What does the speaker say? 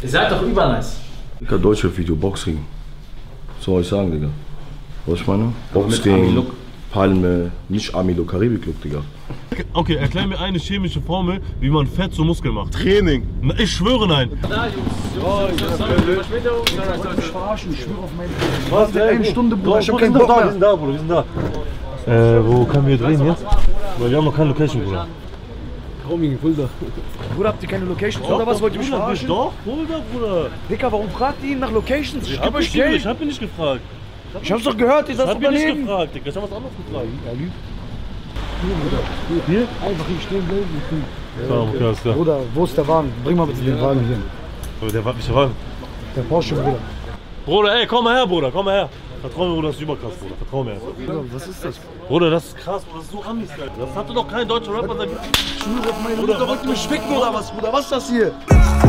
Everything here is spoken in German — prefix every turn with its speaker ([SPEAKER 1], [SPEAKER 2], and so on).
[SPEAKER 1] Ihr seid doch übernice.
[SPEAKER 2] Digga, Deutschrap-Video, Boxring. Was soll ich sagen, Digga? Was ich meine? Boxring, Palme, nicht Army-Look, Karibik-Look, Digga.
[SPEAKER 3] Okay, erklär mir eine chemische Formel, wie man Fett zu Muskeln macht.
[SPEAKER 2] Training.
[SPEAKER 3] Na, ich schwöre nein.
[SPEAKER 1] Da, Jungs.
[SPEAKER 4] Ich verarschen, ich schwöre auf meine... Was, der eine Stunde, Bruder, ich hab keinen Bock mehr.
[SPEAKER 3] Wir sind da, Bruder, wir sind da. Wo können wir drehen jetzt? Weil wir haben noch keine Location, Bruder.
[SPEAKER 4] Bruder, habt ihr keine Locations oder was? Wollt ihr mich verarschen?
[SPEAKER 3] Doch, Bruder.
[SPEAKER 4] Dicker, warum fragt ihr ihn nach Locations? Ich geb euch
[SPEAKER 3] Ich
[SPEAKER 4] Geld.
[SPEAKER 3] hab ihn nicht gefragt.
[SPEAKER 4] Ich hab's doch gehört, ihr seid
[SPEAKER 3] Ich hab ihn nicht
[SPEAKER 4] daneben.
[SPEAKER 3] gefragt, Digga. Ich hab was anderes gefragt.
[SPEAKER 4] Hier? Einfach hier stehen bleiben.
[SPEAKER 3] Okay, alles klar.
[SPEAKER 4] Bruder, wo ist der Wagen? Bring mal bitte den Wagen hier.
[SPEAKER 3] Aber der war nicht der Wagen.
[SPEAKER 4] Der Porsche, Bruder.
[SPEAKER 3] Bruder, ey, komm mal her, Bruder, komm mal her. Vertrau mir, Bruder, das ist überkrass, Bruder. Vertrau mir.
[SPEAKER 4] Bruder, was ist das?
[SPEAKER 3] Bruder, das ist krass, Bruder, das ist so Amis, Alter. Das hatte doch kein deutscher Rapper seit...
[SPEAKER 4] Ich schwöre auf meine Mutter, wollt ihr mich ficken oder was, Bruder? Was ist das hier?